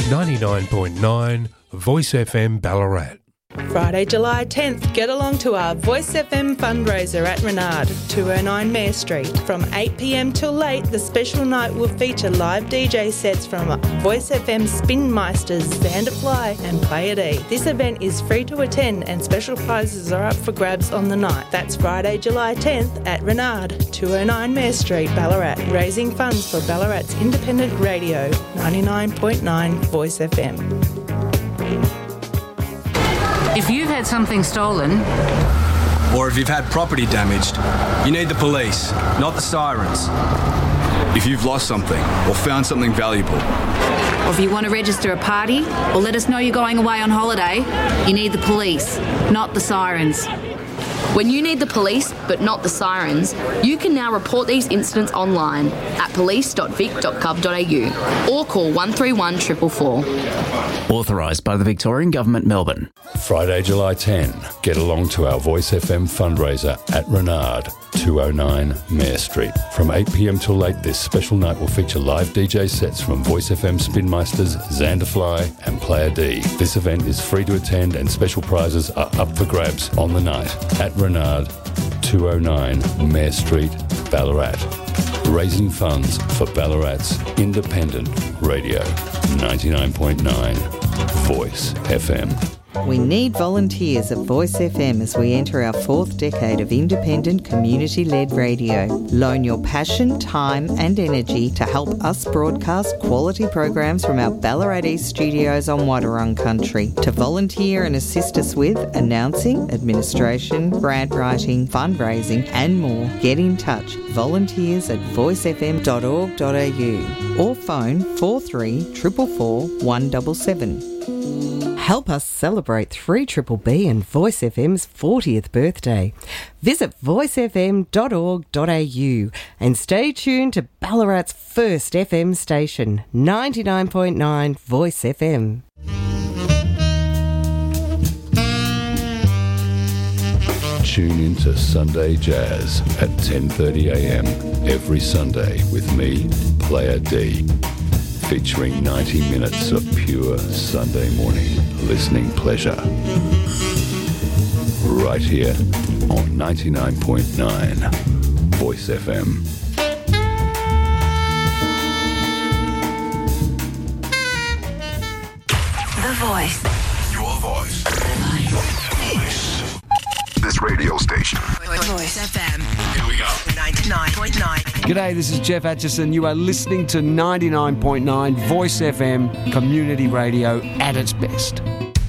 99.9 Voice FM Ballarat. Friday, July 10th, get along to our Voice FM fundraiser at Renard, 209 Mare Street. From 8pm till late, the special night will feature live DJ sets from Voice FM Spin Meisters, Xander Fly and Player D. This event is free to attend and special prizes are up for grabs on the night. That's Friday, July 10th at Renard, 209 Mare Street, Ballarat, raising funds for Ballarat's independent radio, 99.9 Voice FM. If you've had something stolen, or if you've had property damaged, you need the police, not the sirens. If you've lost something or found something valuable, or if you want to register a party or let us know you're going away on holiday, you need the police, not the sirens. When you need the police, but not the sirens, you can now report these incidents online at police.vic.gov.au or call 131 444. Authorised by the Victorian Government, Melbourne. Friday, July 10. Get along to our Voice FM fundraiser at Renard, 209 Mare Street. From 8pm till late, this special night will feature live DJ sets from Voice FM Spin Meisters, Xander Fly and Player D. This event is free to attend and special prizes are up for grabs on the night at Renard, 209 Mare Street, Ballarat. Raising funds for Ballarat's independent radio, 99.9 Voice FM. We need volunteers at Voice FM as we enter our fourth decade of independent community-led radio. Loan your passion, time and energy to help us broadcast quality programs from our Ballarat East studios on Wadawurrung country. To volunteer and assist us with announcing, administration, grant writing, fundraising and more, get in touch. Volunteers at voicefm.org.au or phone 43 444 177. Help us celebrate 3BBB and Voice FM's 40th birthday. Visit voicefm.org.au and stay tuned to Ballarat's first FM station, 99.9 Voice FM. Tune into Sunday Jazz at 10:30am every Sunday with me, Player D. Featuring 90 minutes of pure Sunday morning listening pleasure. Right here on 99.9 Voice FM. The Voice. Your voice. This radio station. Voice FM. Here we go. 99.9. G'day, this is Jeff Atchison. You are listening to 99.9 Voice FM, community radio at its best.